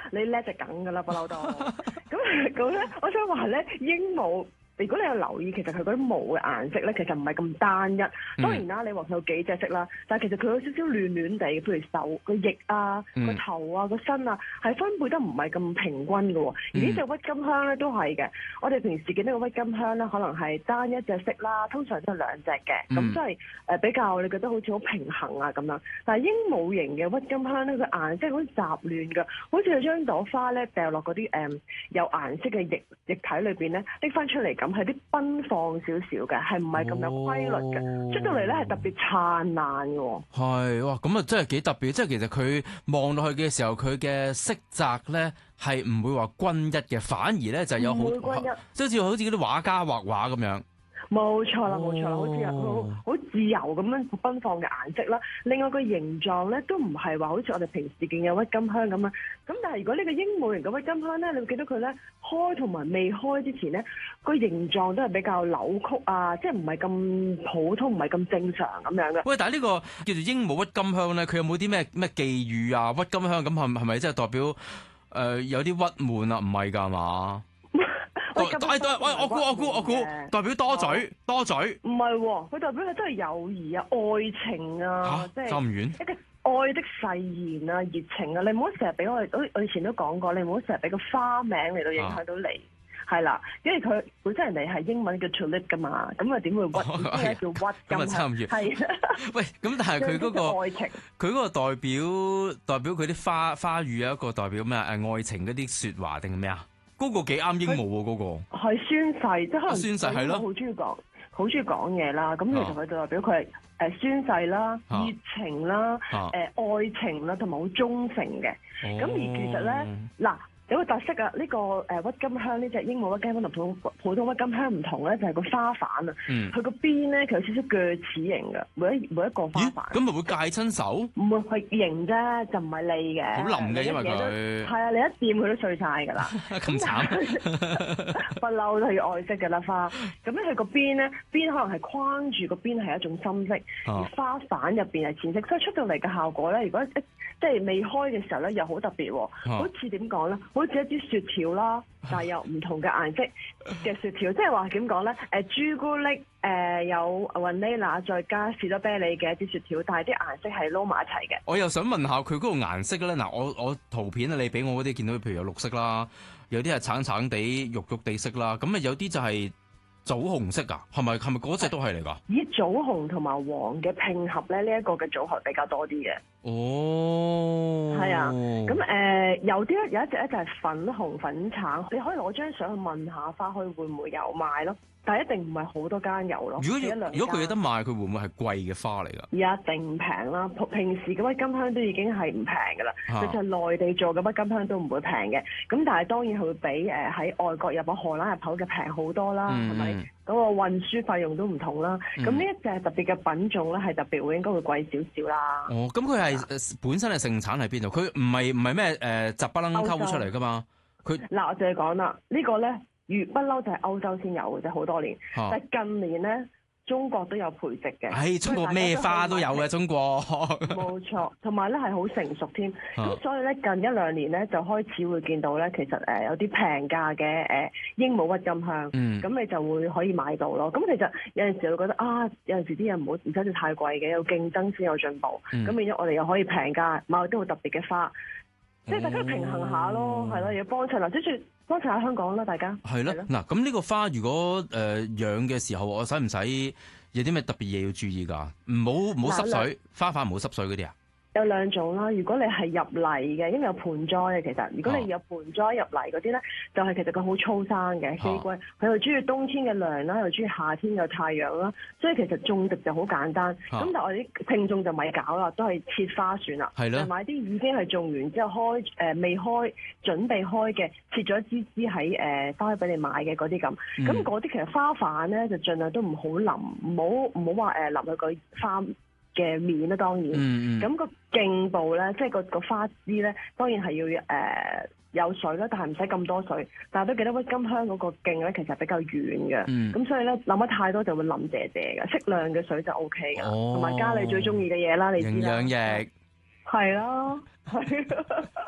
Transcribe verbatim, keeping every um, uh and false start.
你叻就梗㗎啦，不嬲都。咁咁咧，我想話咧，鸚鵡。如果你有留意，其實佢嗰啲毛嘅顏色咧，其實唔係咁單一。當然啦，你話佢有幾隻色啦，但係其實佢有少少亂亂地，譬如手個翼啊、個、嗯、頭啊、個身啊，係分配得唔係咁平均嘅喎。而呢隻鬱金香咧都係嘅。我哋平時見到個鬱金香咧，可能係單一隻色啦，通常都係兩隻嘅，咁即係誒比較你覺得好似好平衡啊咁樣。但係鸚鵡型嘅鬱金香咧，佢顏色好似雜亂㗎，好似佢將朵花咧掉落嗰啲誒有顏色嘅液液體裏邊咧，拎翻出嚟咁。係啲奔放少少嘅，係唔係咁有規律嘅？哦、出到嚟咧係特別燦爛嘅。係哇，咁啊真係幾特別。即係其實佢望落去嘅時候，佢嘅色澤咧係唔會話均一嘅，反而咧就有好即係好似好似嗰啲畫家畫畫咁樣。 冇錯啦，冇錯啦，好似好好自由咁樣奔放嘅顏色啦。另外個形狀咧都唔係話好似我哋平時見嘅鬱金香咁樣。咁但係如果呢個鸚鵡型嘅鬱金香咧，你會見到佢咧開同埋未開之前咧，個形狀都係比較扭曲啊，即係唔係咁普通，唔係咁正常咁樣嘅。 喂，但係呢個叫做鸚鵡鬱金香咧，佢有冇啲咩咩寄語啊？鬱金香咁係係咪即係代表誒、呃、有啲鬱悶啊？唔係㗎嘛？代代代，喂，我估我估我估，代表多嘴、哦、多嘴。唔係喎，佢代表佢都係友誼啊、愛情啊，即係咁遠一個愛的誓言啊、熱情啊。你唔好成日俾我，我我以前都講過，你唔好成日俾個花名嚟到影響到你，係、啊、啦，因為佢本身人哋係英文叫 tulip 噶嘛，咁啊點會鬱？即、哦、係叫鬱金香。係喂，咁但係佢嗰個愛情， 佢嗰個代表代表佢啲花花語有一個代表咩？誒愛情嗰啲説話定係咩啊？嗰、那個幾啱鸚鵡喎，嗰、那個係宣誓，即係可能宣誓係咯， 好中意講，好中意講嘢啦。咁其實佢代表佢係誒宣誓啦、熱、啊、情啦、誒、啊呃、愛情啦，同埋好忠誠嘅。咁、哦、而其實咧，嗱。有個特色啊！呢、這個誒鬱金香呢隻鸚鵡鬱金香同普通普通鬱金香唔同咧，就係、是、個花瓣啊。佢個邊咧，佢有少少鋸齒形嘅，每一每一個花瓣。 咁咪會戒親手？唔會係形啫，就唔係利嘅。 好腍嘅，因為佢係啊，你一掂佢都碎晒㗎啦。 咁慘！ 不嬲都要愛惜嘅啦花。咁咧佢個邊咧，邊可能係框住個邊係一種深色，啊、而花瓣入邊係淺色，所以出到嚟嘅效果咧，如果一即係未開嘅時候咧，又好特別喎、啊。好似點講咧？好似一支雪條啦，但係有唔同嘅顏色嘅雪條，即係話點講咧？誒朱古力誒、呃、有 vanilla 再加士多啤梨嘅一啲雪條，但係啲顏色係撈埋一齊嘅。 我又想問下佢嗰個顏色咧，嗱我我圖片啊，你俾我嗰啲見到，譬如有綠色啦，有啲係橙橙地、肉肉地色啦，咁啊有啲就係棗紅色㗎，係咪係咪嗰隻都係嚟㗎？ 以棗紅同埋黃嘅拼合咧，呢、這、一個嘅組合比較多啲嘅。 哦， 係啊，咁誒、呃、有啲有一隻咧就係粉紅粉橙，你可以攞張相去問下花墟會唔會有賣咯。但係一定唔係好多間有咯。如果如果佢有得賣，佢會唔會係貴嘅花嚟㗎？ 一定唔平啦。平時嘅鬱金香都已經係唔平㗎啦。就係內地做嘅鬱金香都唔會平嘅。咁但係當然佢會比誒喺外國入口、荷蘭入口嘅平好多啦。係、嗯、咪？嗰、那個運輸費用都唔同啦。咁呢一隻特別嘅品種咧，係特別會應該會貴少少啦。 哦，咁佢係本身係盛產喺邊度？佢唔係唔係咩誒雜不楞溝出嚟㗎嘛？佢嗱，我就係講啦，這個、呢個咧。越不嬲就係歐洲先有嘅啫，好多年。啊、但係近年咧，中國都有培植嘅。 係、哎、中國咩花都有嘅，中國。 冇錯，同埋咧係好成熟添。咁、啊、所以咧近一兩年咧就開始會見到咧，其實誒有啲平價嘅誒鸚鵡鬱金香。嗯。咁你就會可以買到咯。咁其實有陣時會覺得啊，有陣時啲人唔好唔使太貴嘅，有競爭先有進步。咁變咗我哋又可以平價買到啲好特別嘅花。即係大家平衡下咯，係、哦、咯，要幫襯嗱，即係幫襯下香港啦，大家係咯。嗱，咁呢個花如果誒、呃、養嘅時候，我使唔使有啲咩特別嘢要注意㗎？唔好唔好濕水，花瓣唔好濕水嗰啲啊。 有兩種啦，如果你係入泥嘅，因為有盆栽嘅，其實如果你有盆栽入泥嗰啲咧，就係、是、其實佢好粗生嘅，寄歸佢又中意冬天嘅涼啦，又中意夏天嘅太陽啦，所以其實種植就好簡單。咁、啊、但係我哋啲聽眾就咪搞啦，都係切花算啦，就買啲已經係種完之後開誒、呃、未開準備開嘅，切咗支支喺誒花墟俾你買嘅嗰啲咁。咁嗰啲其實花瓣咧就盡量都唔好淋，唔好唔好話誒淋去個花嘅面啦，當然，咁、嗯嗯、個莖部咧，即係個個花枝咧，當然係要誒、呃、有水啦，但係唔使咁多水。但係都記得鬱金香嗰個莖咧，其實比較軟嘅，咁、嗯、所以咧淋得太多就會淋謝謝嘅，適量嘅水就 O K 噶，同、哦、埋加你最中意嘅嘢啦，你知啦， 營養液， 係咯，係。